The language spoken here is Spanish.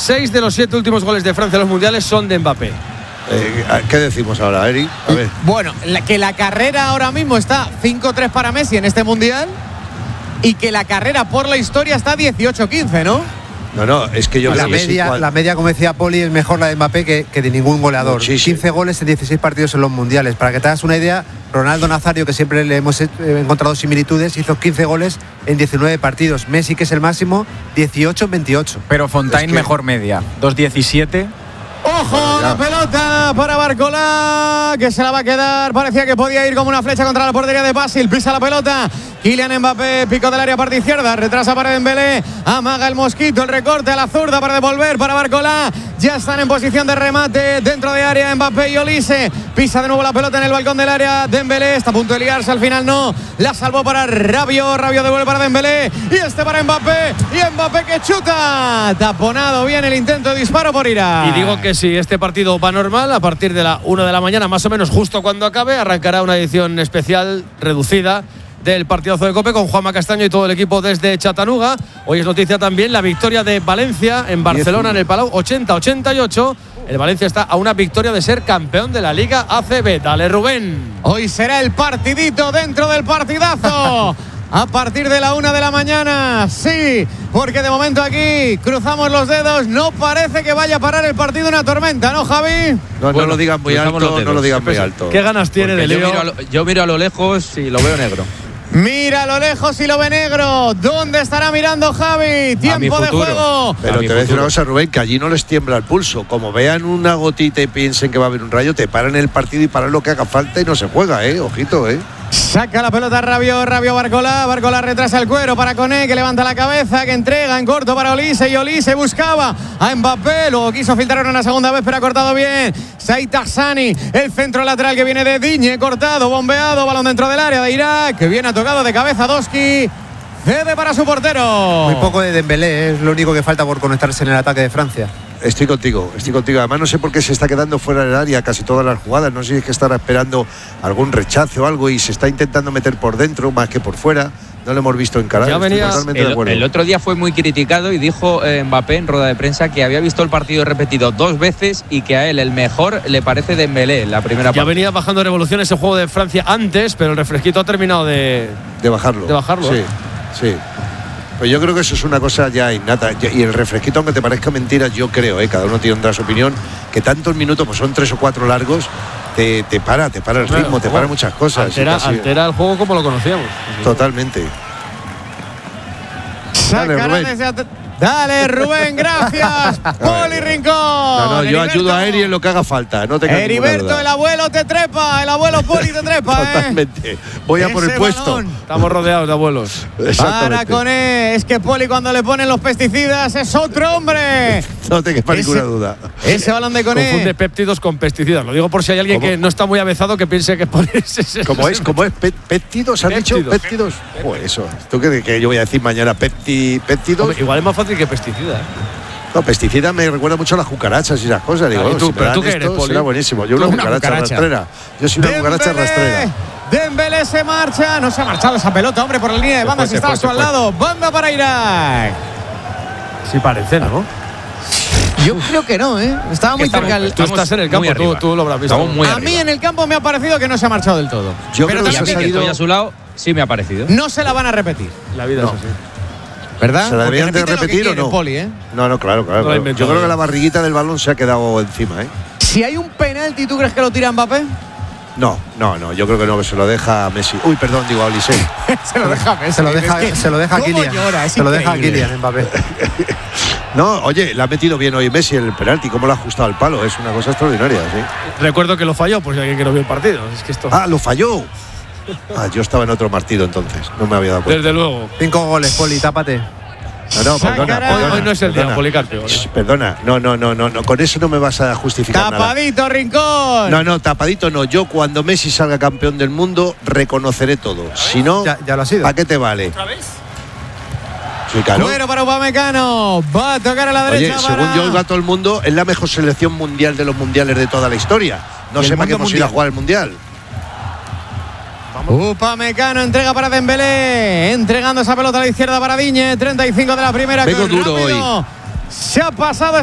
6 de los 7 últimos goles de Francia en los mundiales son de Mbappé. ¿Qué decimos ahora, Eric? A ver. Bueno, que la carrera ahora mismo está 5-3 para Messi en este mundial y que la carrera por la historia está 18-15, ¿no? No, es que yo la media, como decía Poli, es mejor la de Mbappé que de ningún goleador. Muchísimo. 15 goles en 16 partidos en los mundiales. Para que te hagas una idea, Ronaldo Nazario, que siempre le hemos encontrado similitudes, hizo 15 goles en 19 partidos. Messi, que es el máximo, 18 en 28. Pero Fontaine mejor media, 2.17. ¡Ojo! La pelota para Barcola, que se la va a quedar. Parecía que podía ir como una flecha contra la portería de Basil. Pisa la pelota. Kylian Mbappé, pico del área, parte izquierda. Retrasa para Dembélé. Amaga el mosquito, el recorte a la zurda para devolver para Barcola. Ya están en posición de remate dentro de área Mbappé y Olise. Pisa de nuevo la pelota en el balcón del área. Dembélé está a punto de liarse, al final no. La salvó para Rabiot. Rabiot devuelve para Dembélé. Y este para Mbappé. Y Mbappé que chuta. Taponado bien el intento de disparo por Irak. Y digo que si este partido va normal, a partir de la 1 de la mañana, más o menos justo cuando acabe, arrancará una edición especial reducida del partidazo de COPE con Juanma Castaño y todo el equipo desde Chattanooga. Hoy es noticia también la victoria de Valencia en Barcelona, en el Palau, 80-88. El Valencia está a una victoria de ser campeón de la Liga ACB. Dale, Rubén. Hoy será el partidito dentro del partidazo. A partir de la 1 de la mañana, sí, porque de momento aquí cruzamos los dedos. No parece que vaya a parar el partido una tormenta, ¿no, Javi? No lo digan muy alto, no lo digan muy alto. ¿Qué ganas tiene de lío? Yo miro a lo lejos y lo veo negro. Mira a lo lejos y lo ve negro. ¿Dónde estará mirando Javi? Tiempo de juego. Pero te voy a decir una cosa, Rubén, que allí no les tiembla el pulso. Como vean una gotita y piensen que va a haber un rayo, te paran el partido y paran lo que haga falta y no se juega, ojito, Saca la pelota Rabiot Barcola. Barcola retrasa el cuero para Koné, que levanta la cabeza, que entrega en corto para Olise. Y Olise buscaba a Mbappé. Luego quiso filtrar una segunda vez, pero ha cortado bien. Saïd Hassani, el centro lateral que viene de Digne. Cortado, bombeado, balón dentro del área de Irak, que viene tocado de cabeza Doski. Cede para su portero. Muy poco de Dembélé, es lo único que falta por conectarse en el ataque de Francia. Estoy contigo. Además no sé por qué se está quedando fuera del área casi todas las jugadas. No sé si es que estará esperando algún rechazo o algo y se está intentando meter por dentro más que por fuera. No lo hemos visto encarar. El otro día fue muy criticado y dijo Mbappé en rueda de prensa que había visto el partido repetido 2 veces y que a él el mejor le parece Dembélé en la primera parte. Ya venía bajando revoluciones el juego de Francia antes, pero el refresquito ha terminado de bajarlo. Sí. Pues yo creo que eso es una cosa ya innata. Y el refresquito, aunque te parezca mentira, yo creo, cada uno tendrá su opinión, que tantos minutos, pues son 3 o 4 largos, te para el ritmo, te para muchas cosas. Altera el juego como lo conocíamos. Totalmente. Dale, Rubén, gracias. Poli Rincón. No, yo ayudo a Eri en lo que haga falta. No tengas Heriberto, duda. el abuelo te trepa. El abuelo Poli te trepa, Totalmente. Voy a por el puesto. Estamos rodeados de abuelos. Para Koné. Es que Poli, cuando le ponen los pesticidas, es otro hombre. No te quepa ninguna duda. Ese balón de Koné. Confunde péptidos con pesticidas. Lo digo por si hay alguien que no está muy avezado que piense que Poli es. ¿Cómo es? ¿Péptidos? ¿Has dicho? ¿Péptidos? Eso. ¿Tú crees que yo voy a decir mañana péptidos? Hombre, igual es más fácil que pesticida. No, pesticida me recuerda mucho a las cucarachas y esas cosas. Digo, ¿Pero tú qué eres, Poli? Será buenísimo. Yo una cucaracha rastrera. Yo soy una cucaracha rastrera. Dembélé se marcha. No se ha marchado esa pelota, hombre, por la línea de banda. Si estaba a su al lado. Banda para Irak. Sí parece, ¿no? Yo creo que no, Estaba muy cerca. Tú estás en el campo, tú lo habrás visto. A mí en el campo me ha parecido que no se ha marchado del todo. Pero también que estoy a su lado, sí me ha parecido. No se la van a repetir. La vida es así. ¿Verdad? ¿Se la deberían de repetir o no? Poli, No, claro. Yo creo que la barriguita del balón se ha quedado encima, Si hay un penalti, ¿tú crees que lo tira Mbappé? No, yo creo que no, que se lo deja a Messi. Uy, perdón, digo a Olise. Se lo deja a Messi. Se lo deja a Kylian. Se lo deja a Kylian Mbappé. No, oye, le ha metido bien hoy Messi el penalti. ¿Cómo lo ha ajustado al palo? Es una cosa extraordinaria, sí. Recuerdo que lo falló, por si alguien que no vio el partido. Es que esto... lo falló. Yo estaba en otro partido entonces. No me había dado cuenta. Desde luego. 5 goles, Poli, tápate. No, perdona. Hoy no es el día, Policarpio. Perdona, no, con eso no me vas a justificar tapadito, nada. Rincón. No, tapadito no. Yo cuando Messi salga campeón del mundo reconoceré todo. Si no, ya lo ha sido. ¿A qué te vale? ¿Otra vez? Sí, claro. Bueno para Upamecano. Va a tocar a la derecha. Oye, según yo oiga todo el mundo, es la mejor selección mundial de los mundiales de toda la historia. No sé para qué hemos ido a jugar el mundial. Upamecano entrega para Dembélé, entregando esa pelota a la izquierda para Digne. 35 de la primera. Vengo duro rápido. hoy. Se ha pasado